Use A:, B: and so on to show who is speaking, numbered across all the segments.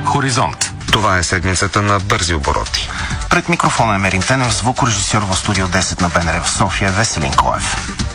A: Хоризонт.
B: Това е седмицата на бързи обороти.
C: Пред микрофона е Мерин Тенев, звукорежисьор в студио 10 на БНР в София Веселин Коев.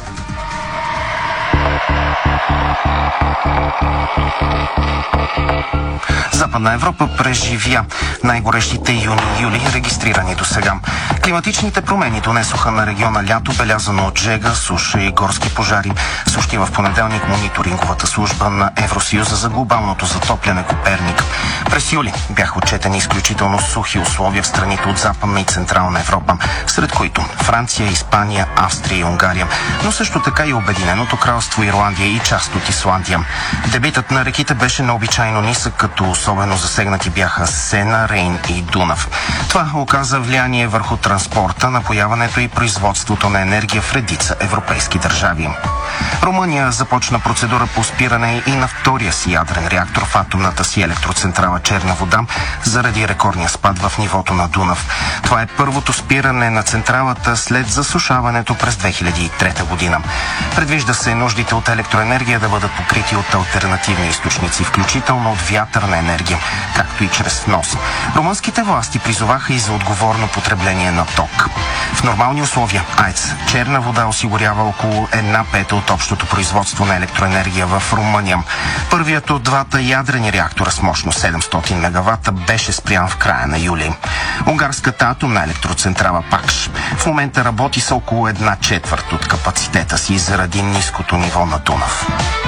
C: Западна Европа преживя най-горещите юни и юли, регистрирани до сега. Климатичните промени донесоха на региона лято, белязано от жега, суша и горски пожари. Съобщи в понеделник мониторинговата служба на Евросъюза за глобалното затопляне Коперник. През юли бяха отчетени изключително сухи условия в страните от Западна и Централна Европа, сред които Франция, Испания, Австрия и Унгария, но също така и Обединеното кралство Ирландия и част от Исландия. Дебитът на реките беше необичайно нисък, като особено засегнати бяха Сена, Рейн и Дунав. Това оказа влияние върху транспорта, напояването и производството на енергия в редица европейски държави. Румъния започна процедура по спиране и на втория си ядрен реактор в атомната си електроцентрала Черна вода заради рекордния спад в нивото на Дунав. Това е първото спиране на централата след засушаването през 2003 година. Предвижда се нуждите от електроенергия да бъдат покрити от алтернативни източници, включително от вятърна енергия, както и чрез внос. Румънските власти призоваха и за отговорно потребление на ток. В нормални условия АЕЦ Черна вода осигурява около 1/5 от общото производство на електроенергия в Румъния. Първият от двата ядрени реактора с мощност 700 мегавата беше спрян в края на юли. Унгарската атомна електроцентрала ПАКШ в момента работи с около 1/4 от капацитета си заради ниското ниво на Дунав.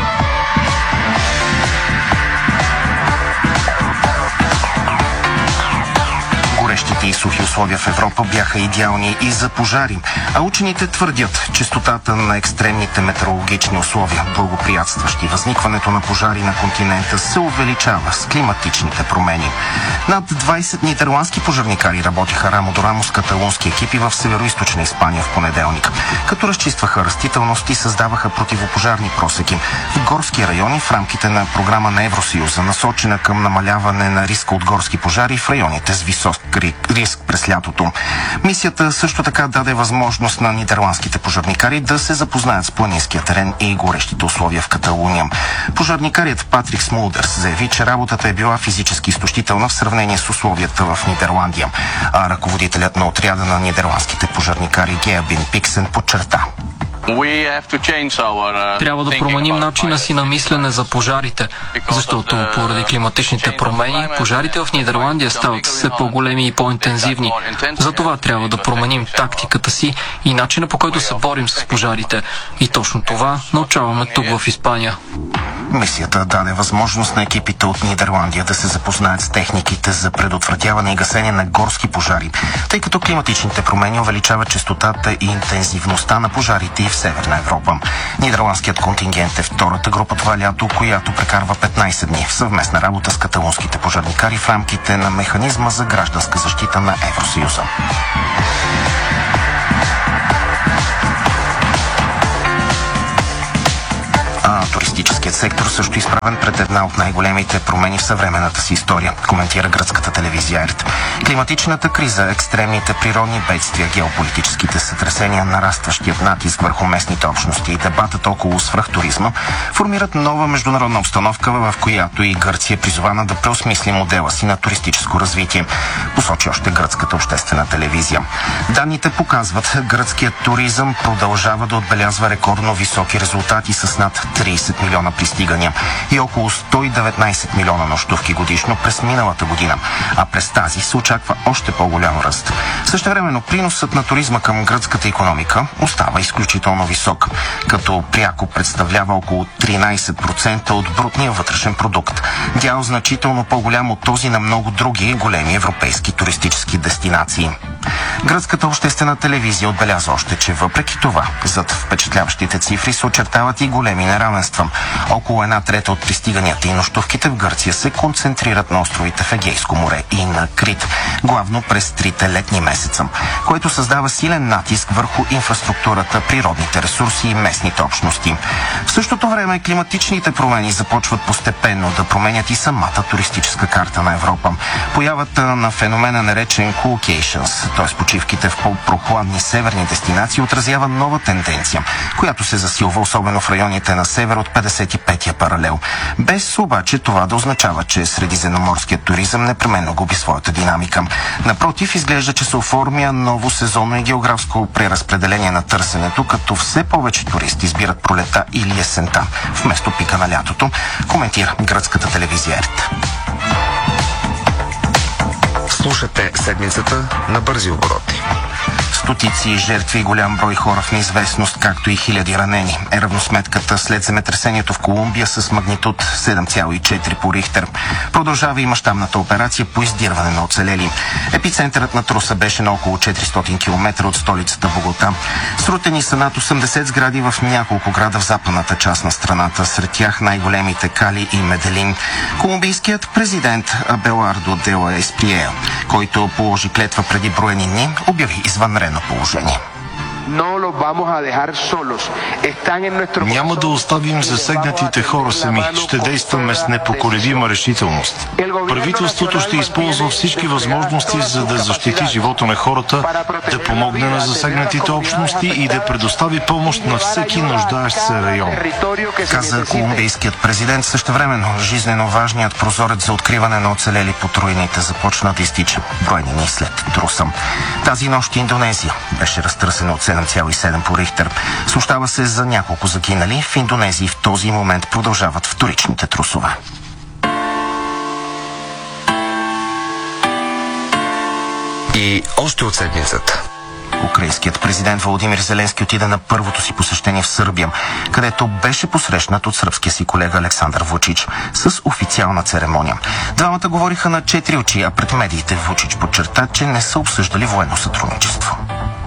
C: Горещите и сухи условия в Европа бяха идеални и за пожари, а учените твърдят, честотата на екстремните метеорологични условия, благоприятстващи възникването на пожари на континента, се увеличава с климатичните промени. Над 20 нидерландски пожарникари работиха рамо до рамо с каталунски екипи в североизточна Испания в понеделник, като разчистваха растителност и създаваха противопожарни просеки в горски райони в рамките на програма на Евросъюза, насочена към намаляване на риска от горски пожари в районите с висок риск през лятото. Мисията също така даде възможност на нидерландските пожарникари да се запознаят с планинския терен и горещите условия в Каталуния. Пожарникарият Патрик Смулдърс заяви, че работата е била физически изтощителна в сравнение с условията в Нидерландия, а ръководителят на отряда на нидерландските пожарникари Геабин Пиксен подчерта:
D: трябва да променим начина си на мислене за пожарите, защото поради климатичните промени пожарите в Нидерландия стават все по-големи и по-интензивни. Затова трябва да променим тактиката си и начина, по който се борим с пожарите. И точно това научаваме тук в Испания.
C: Мисията даде възможност на екипите от Нидерландия да се запознаят с техниките за предотвратяване и гасене на горски пожари, тъй като климатичните промени увеличават честотата и интензивността на пожарите и в Северна Европа. Нидерландският контингент е втората група това лято, която прекарва 15 дни в съвместна работа с каталунските пожарникари в рамките на механизма за гражданска защита на Евросъюза. Туристическият сектор също изправен пред една от най-големите промени в съвременната си история, коментира гръцката телевизия ЕРТ. Климатичната криза, екстремните природни бедствия, геополитическите сътресения, нарастващият натиск върху местните общности и дебатът около свръхтуризма формират нова международна обстановка, в която и Гърция е призована да преосмисли модела си на туристическо развитие, посочи още гръцката обществена телевизия. Данните показват, гръцкият туризъм продължава да отбелязва рекордно високи резултати с над 30 милиона пристигания и около 119 милиона нощувки годишно през миналата година, а през тази се очаква още по-голям ръст. Същевременно приносът на туризма към гръцката икономика остава изключително висок, като пряко представлява около 13% от брутния вътрешен продукт. Дял значително по-голям от този на много други големи европейски туристически дестинации. Гръцката обществена телевизия отбеляза още, че въпреки това, зад впечатляващите цифри се очертават и големи неравенства. Около 1/3 от пристиганията и нощувките в Гърция се концентрират на островите в Егейско море и на Крит, главно през 3 летни месеца, което създава силен натиск върху инфраструктурата, природните ресурси и местните общности. В същото време климатичните промени започват постепенно да променят и самата туристическа карта на Европа. Появата на феномена наречен Coolcations, т.е. почивките в по-прохладни северни дестинации, отразява нова тенденция, която се засилва особено в районите на север от 55-я паралел. Без обаче това да означава, че средиземноморският туризъм непременно губи своята динамика. Напротив, изглежда, че се оформя ново сезонно и географско преразпределение на търсенето, като все повече туристи избират пролета или есента вместо пика на лятото, коментира гръцката телевизия ЕРТ.
B: Слушате седмицата на бързи обороти.
C: Стотици жертви и голям брой хора в неизвестност, както и хиляди ранени е равносметката след земетресението в Колумбия с магнитуд 7,4 по Рихтер. Продължава и мащабната операция по издирване на оцелели. Епицентърът на труса беше на около 400 км от столицата Богота. Срутени са над 80 сгради в няколко града в западната част на страната, сред тях най-големите Кали и Меделин. Колумбийският президент Абелардо де ла Есприел, който положи клетва преди броени дни, обяви извънредно положение.
A: Няма да оставим засегнатите хора сами. Ще действаме с непоколебима решителност. Правителството ще използва всички възможности, за да защити живота на хората, да помогне на засегнатите общности и да предостави помощ на всеки нуждаещ се район.
C: Каза колумбийският президент. Същевременно жизнено важният прозорец за откриване на оцелели под руините започна да изтича броени дни след труса. Тази нощ Индонезия беше разтърсена от 7,7 по Рихтер. Съобщава се за няколко загинали. В Индонезия в този момент продължават вторичните трусове.
B: И още от седмицата.
C: Украинският президент Володимир Зеленски отида на първото си посещение в Сърбия, където беше посрещнат от сръбския си колега Александър Вучич с официална церемония. Двамата говориха на 4 очи, а пред медиите Вучич подчерта, че не са обсъждали военно сътрудничество.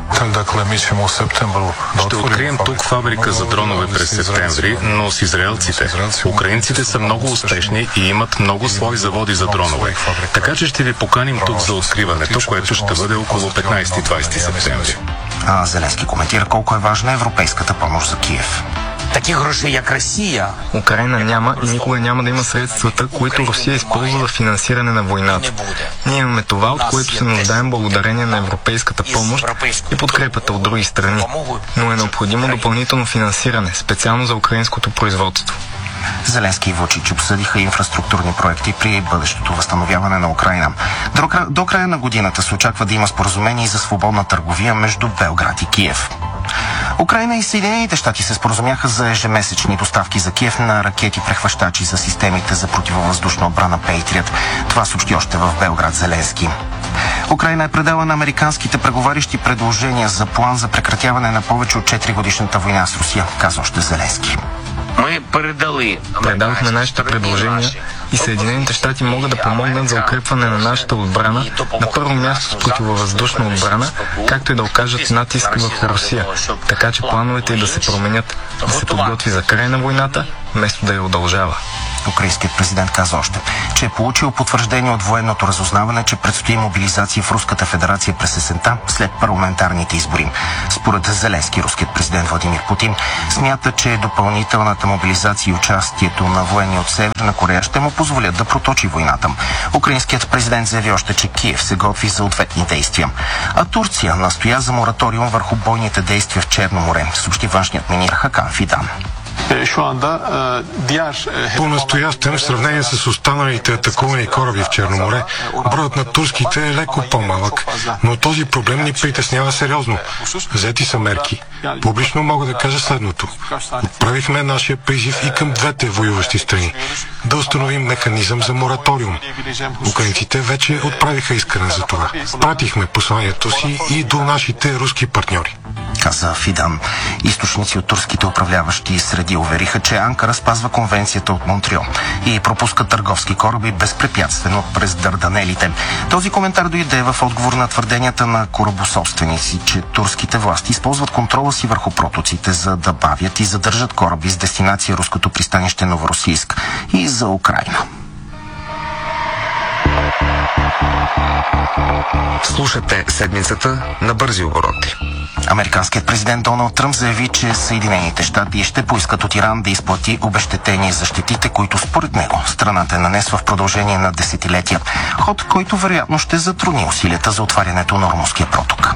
E: Ще открием тук фабрика за дронове през септември, но с израелците. Украинците са много успешни и имат много свои заводи за дронове. Така че ще ви поканим тук за откриването, което ще бъде около 15-20 септември.
C: А Зеленски коментира колко е важна европейската помощ за Киев.
F: Таких грошей, як Росия.
G: Украйна няма и никога няма да има средствата, които Русия използва за финансиране на войната. Ние имаме това, от което се нуждаем благодарение на европейската помощ и подкрепата от други страни. Но е необходимо допълнително финансиране, специално за украинското производство.
C: Зеленски и Вучич обсъдиха инфраструктурни проекти при бъдещото възстановяване на Украйна. До края на годината се очаква да има споразумение за свободна търговия между Белград и Киев. Украйна и Съединените щати се споразумяха за ежемесечни доставки за Киев на ракети-прехващачи за системите за противовъздушна отбрана Пейтрият. Това съобщи още в Белград Зеленски. Украйна е предала на американските преговарящи предложения за план за прекратяване на повече от 4-годишната война с Русия, каза още Зеленски.
G: Предадохме нашите предложения и Съединените щати могат да помогнат за укрепване на нашата отбрана, на първо място с противовъздушна отбрана, както и да окажат натиск върху Русия, така че плановете й да се променят, да се подготви за край на войната, вместо да я удължава.
C: Украинският президент каза още, че е получил потвърждение от военното разузнаване, че предстои мобилизация в Руската федерация през есента след парламентарните избори. Според Зеленски, руският президент Владимир Путин смята, че допълнителната мобилизация и участието на военни от Северна Корея ще му позволят да проточи войната. Украинският президент заяви още, че Киев се готви за ответни действия. А Турция настоя за мораториум върху бойните действия в Черно море, съобщи външният министър Хакан Фидан.
H: По-настоящем, в сравнение с останалите атакувани кораби в Черно море, броят на турските е леко по-малък, но този проблем ни притеснява сериозно. Взети са мерки. Публично мога да кажа следното. Отправихме нашия призив и към двете воюващи страни да установим механизъм за мораториум. Украинците вече отправиха искане за това. Пратихме посланието си и до нашите руски партньори.
C: Каза Фидан. Източници от турските управляващи среди увериха, че Анкара спазва конвенцията от Монтреал и пропуска търговски кораби безпрепятствено през Дарданелите. Този коментар дойде в отговор на твърденията на корабособственици, че турските власти използват контрола си върху протоците, за да бавят и задържат кораби с дестинация руското пристанище Новоросийск и за Украйна.
B: Слушате седмицата на бързи обороти.
C: Американският президент Доналд Тръмп заяви, че Съединените щати ще поискат от Иран да изплати обезщетение за щетите, които според него страната е нанесла в продължение на десетилетия. Ход, който вероятно ще затрудни усилията за отварянето на Ормузския проток.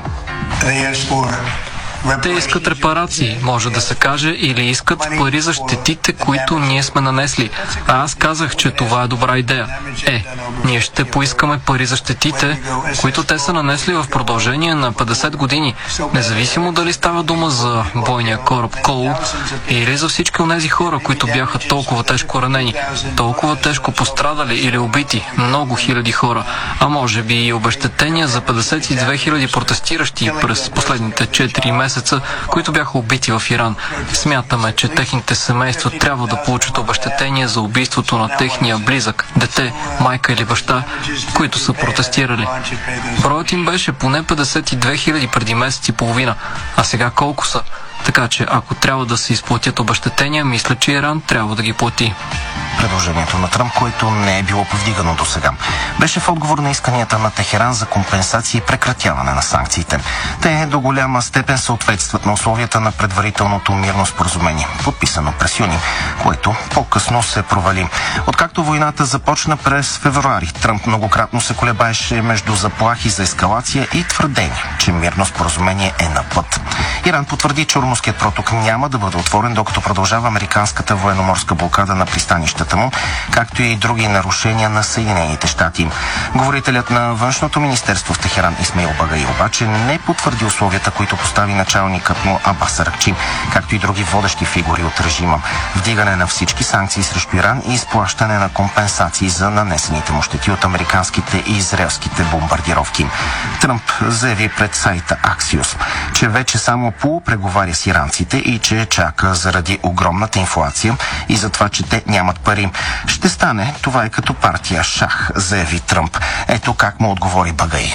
D: Те искат репарации, може да се каже, или искат пари за щетите, които ние сме нанесли. А аз казах, че това е добра идея. Ние ще поискаме пари за щетите, които те са нанесли в продължение на 50 години, независимо дали става дума за бойния кораб Коул или за всички онези хора, които бяха толкова тежко ранени, толкова тежко пострадали или убити, много хиляди хора, а може би и обезщетения за 52 хиляди протестиращи през последните 4 месеца, които бяха убити в Иран. Смятаме, че техните семейства трябва да получат обезщетение за убийството на техния близък, дете, майка или баща, които са протестирали. Броят им беше поне 52 хиляди преди месец и половина, а сега колко са? Така че, ако трябва да се изплатят обезщетения, мисля, че Иран трябва да ги плати.
C: Предложението на Тръмп, което не е било повдигано до сега, беше в отговор на исканията на Техеран за компенсации и прекратяване на санкциите. Те до голяма степен съответстват на условията на предварителното мирно споразумение, подписано през юни, което по-късно се провали. Откакто войната започна през февруари, Тръмп многократно се колебаеше между заплахи за ескалация и твърдение, че мирно споразумение е на път. Иран потвърди, че Ормузският проток няма да бъде отворен, докато продължава американската военноморска блокада на пристанищата му, както и други нарушения на Съединените щати. Говорителят на външното министерство в Техеран Исмаил Багаи обаче не потвърди условията, които постави началникът му Абас Аракчи, както и други водещи фигури от режима. Вдигане на всички санкции срещу Иран и изплащане на компенсации за нанесените му щети от американските и израелските бомбардировки. Тръмп заяви пред сайта Axios, че вече само полупреговаря с иранците и че чака заради огромната инфлация и за това, че те нямат пари. Ще стане, това е като партия шах, заяви Тръмп. Ето как му отговори Багаи.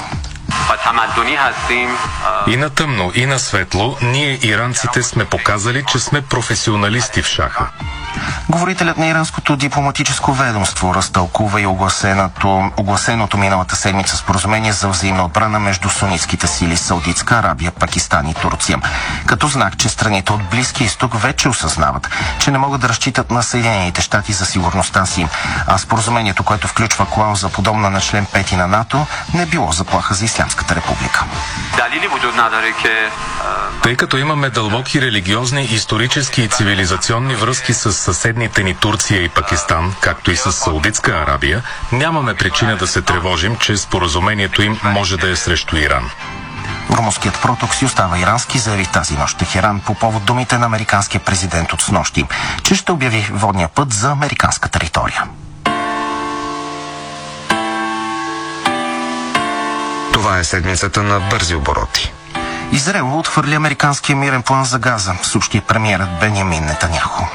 E: И на тъмно, и на светло, ние иранците сме показали, че сме професионалисти в шаха.
C: Говорителят на иранското дипломатическо ведомство разтълкува и огласеното миналата седмица споразумение за взаимна отбрана между сунитските сили Саудитска Арабия, Пакистан и Турция. Като знак, че страните от Близкия изток вече осъзнават, че не могат да разчитат на Съединените щати за сигурността си. А споразумението, което включва клауза подобна на член 5 на НАТО, не било заплаха за Ислямската република.
E: Тъй като имаме дълбоки религиозни, исторически и цивилизационни връзки с съседните ни Турция и Пакистан, както и с Саудитска Арабия, нямаме причина да се тревожим, че споразумението им може да е срещу Иран.
C: Ормузският проток си остава ирански, заяви тази нощ Техеран по повод думите на американския президент от снощи, че ще обяви водния път за американска територия.
B: Това е седмицата на бързи обороти.
C: Израел отхвърли американския мирен план за Газа, съобщи премиерът Бенямин Нетаняху.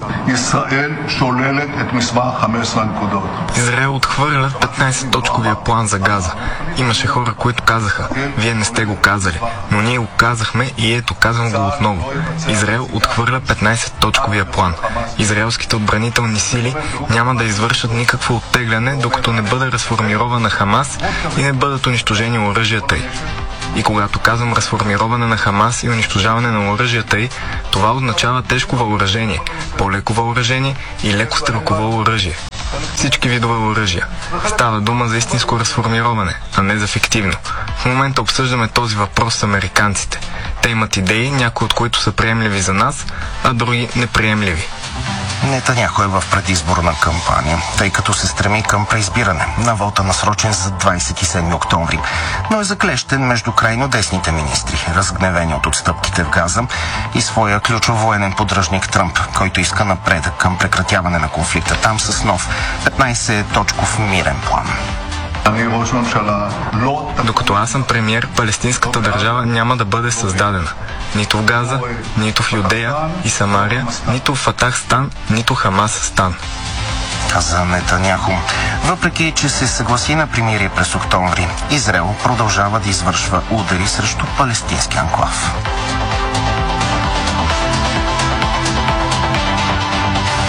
G: Израел отхвърля 15-точковия план за Газа. Имаше хора, които казаха: вие не сте го казали, но ние го казахме и ето казвам го отново. Израел отхвърля 15-точковия план. Израелските отбранителни сили няма да извършат никакво оттегляне, докато не бъде разформирована Хамас и не бъдат унищожени оръжията й. И когато казвам разформироване на Хамас и унищожаване на оръжията й, това означава тежко въоръжение, по-леко въоръжение и леко стрелково оръжие. Всички видове оръжия. Става дума за истинско разформироване, а не за фиктивно. В момента обсъждаме този въпрос с американците. Те имат идеи, някои от които са приемливи за нас, а други неприемливи.
C: Нетаняху е в предизборна кампания, тъй като се стреми към преизбиране на вота, насрочен за 27 октомври, но е заклещен между крайно десните министри, разгневени от отстъпките в Газа, и своя ключов военен поддръжник Тръмп, който иска напредък към прекратяване на конфликта там с нов 15-точков мирен план.
G: Докато аз съм премиер, палестинската държава няма да бъде създадена. Нито в Газа, нито в Юдея и Самария, нито в Фатахстан, нито Хамасстан.
C: Каза Нетаняху. Въпреки, че се съгласи на примирие през октомври, Израел продължава да извършва удари срещу палестински анклав.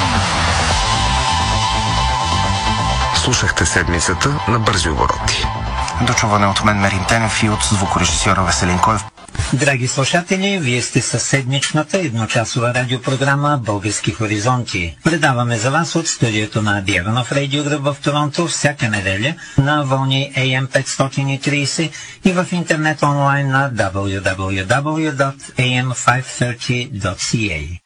B: Слушахте седмицата на бързи обороти.
C: До чуване от мен Мерим Тенев и от звукорежисьора Веселин Коев.
I: Драги слушатели, вие сте със седмичната едночасова радиопрограма «Български хоризонти». Предаваме за вас от студиото на Дяванов Радио Гръб в Торонто всяка неделя на вълни AM 530 и в интернет онлайн на www.am530.ca.